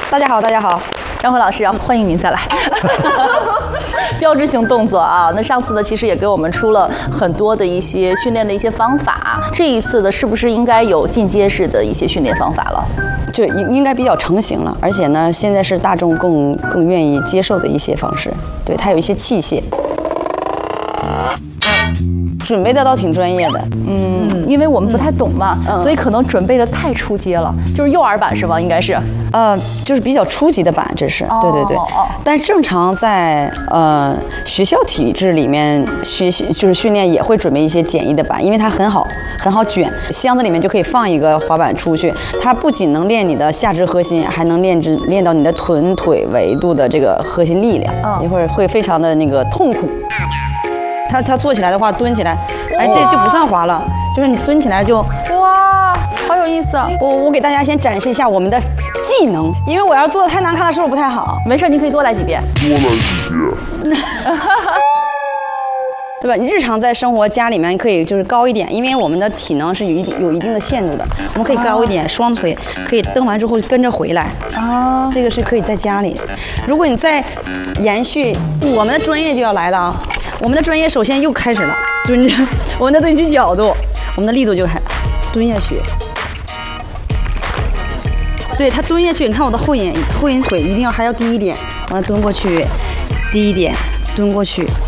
大家好，大家好， 张辉老师，欢迎您再来。标志性动作啊，那上次呢，其实也给我们出了很多的一些训练的一些方法。这一次呢，是不是应该有进阶式的一些训练方法了？ 就应该比较成型了，而且呢，现在是大众更愿意接受的一些方式。对，它有一些器械。准备的倒挺专业的， 因为我们不太懂嘛，所以可能准备的太出阶了，就是幼儿版是吗？应该是， 就是比较初级的版，这是，对对对。但是正常在学校体制里面学习就是训练也会准备一些简易的板，因为它很好卷，箱子里面就可以放一个滑板出去，它不仅能练你的下肢核心，还能练到你的臀腿维度的这个核心力量，一会儿会非常的那个痛苦。它坐起来的话，蹲起来，哎，这就不算滑了，就是你蹲起来就， 哇，好有意思啊！ 我给大家先展示一下我们的技能，因为我要做的太难看了，是不是不太好？ 没事，你可以多来几遍。 对吧？你日常在生活家里面可以就是高一点，因为我们的体能是有一定的限度的，我们可以高一点，双腿可以蹬完之后跟着回来。这个是可以在家里。如果你再延续我们的专业就要来了啊！我们的专业首先又开始了，就是我们的蹲举角度，我们的力度就开蹲下去。对，他蹲下去，你看我的后引腿一定要还要低一点，完了蹲过去，低一点，蹲过去。